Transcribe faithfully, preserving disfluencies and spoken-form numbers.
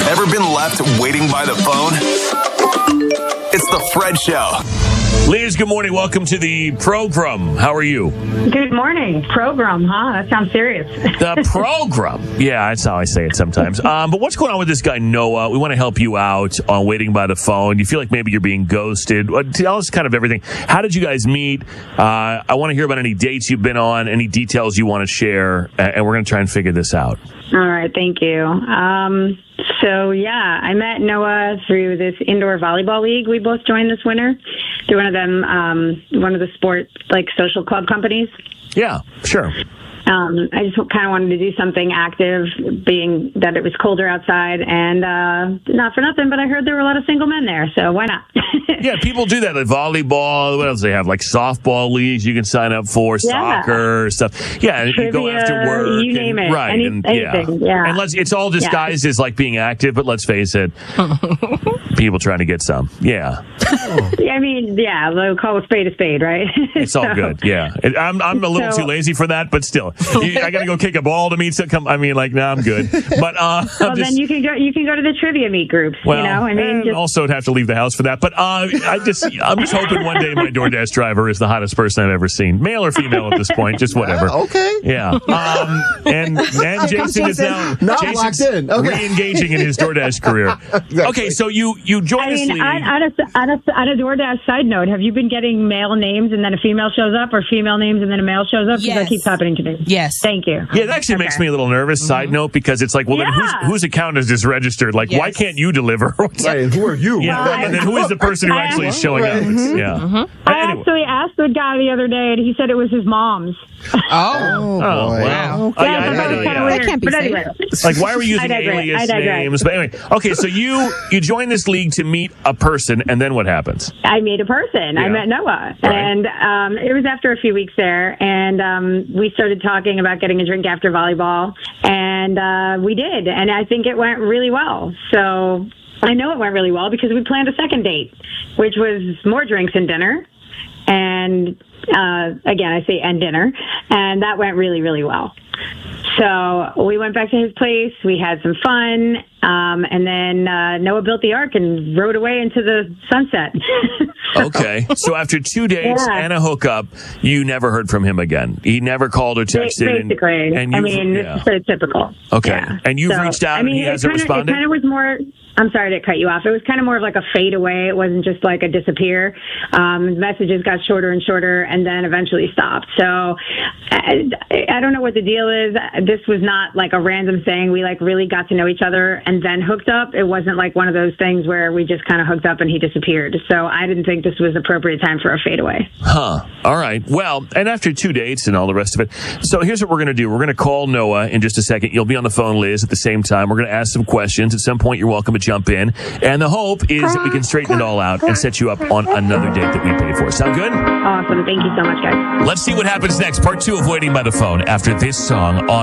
Ever been left waiting by the phone? It's the Fred Show. Liz, good morning. Welcome to the program. How are you? Good morning. Program, huh? That sounds serious. The program. Yeah, that's how I say it sometimes. Um, but what's going on with this guy, Noah? We want to help you out on waiting by the phone. You feel like maybe you're being ghosted. Uh, Tell us kind of everything. How did you guys meet? Uh, I want to hear about any dates you've been on, any details you want to share, and we're going to try and figure this out. All right. Thank you. Um, so, yeah, I met Noah through this indoor volleyball league we both joined this winter. Through one of them, um, one of the sport, like, social club companies. Yeah, sure. Um, I just kind of wanted to do something active, being that it was colder outside, and uh, not for nothing, but I heard there were a lot of single men there, so why not? Yeah, people do that. Like volleyball, what else do they have? Like softball leagues you can sign up for, Yeah. soccer, stuff. Yeah, and you go Trivia, after work. you name and, it. Right. Any- and, anything, yeah. yeah. And let's, it's all disguised as like being active, but let's face it, people trying to get some. Yeah. I mean, yeah, they'll call a spade a spade, right? It's all So- good. Yeah. It- I'm, I'm a little So- too lazy for that, but still. You, I got to go kick a ball to meet some. Come, I mean, like, no, nah, I'm good. But, uh, Well, I'm just, then you can go. You can go to the trivia meet groups. well, you know, I mean, and just, also have to leave the house for that. But uh, I just, I'm just hoping one day my DoorDash driver is the hottest person I've ever seen, male or female at this point, just whatever. Uh, okay. Yeah. Um, and and Jason is now Not Jason's locked in. Okay. re-engaging in his DoorDash career. Exactly. Okay, so you you join I this mean, league. on, on, a, on, a, on a DoorDash side note, have you been getting male names and then a female shows up, or female names and then a male shows up? Because Yes. that keeps happening to me. Yes. Thank you. Yeah, it actually makes Okay. me a little nervous. Side note, because it's like, well, then Yeah. whose whose account is this registered? Like, why Yes. can't you deliver? What's- Right, and who are you? Yeah, Well, and then who is the person who I- actually is showing Right. up? It's- Yeah. But I anyway. actually asked the guy the other day, and he said it was his mom's. Oh. Oh, Oh, boy. wow. Oh, Yeah, yeah, I I thought know, that was kind yeah. of weird. That can't be but safe. anyway, Like, why are we I using digress. alias I digress. names? But anyway, okay, so you you join this league to meet a person, and then what happens? I met a person. Yeah. I met Noah, Right. and um, it was after a few weeks there, and um, we started talking about getting a drink after volleyball, and uh, we did, and I think it went really well. So I know it went really well because we planned a second date, which was more drinks and dinner, and uh, again, I say and dinner, and that went really, really well. So we went back to his place. We had some fun. Um, and then uh, Noah built the ark and rode away into the sunset. Okay, so after two dates Yeah. and a hookup, you never heard from him again. He never called or texted. and- Basically. and, I you've- mean, yeah. it's pretty typical. Okay. Yeah. And you've reached out I mean, and he it hasn't kinda, responded? It kind of was more, I'm sorry to cut you off. It was kind of more of like a fade away. It wasn't just like a disappear. Um, messages got shorter and shorter and then eventually stopped. So I, I don't know what the deal is. This was not like a random thing. We like really got to know each other and then hooked up. It wasn't like one of those things where we just kind of hooked up and he disappeared. So I didn't think this was appropriate time for a fade away. Huh. All right. Well, and after two dates and all the rest of it. So here's what we're going to do. We're going to call Noah in just a second. You'll be on the phone, Liz, at the same time. We're going to ask some questions. At some point, you're welcome to jump in. And the hope is that we can straighten it all out and set you up on another date that we pay for. Sound good? Awesome. Thank you so much, guys. Let's see what happens next. Part two of Waiting by the Phone after this song on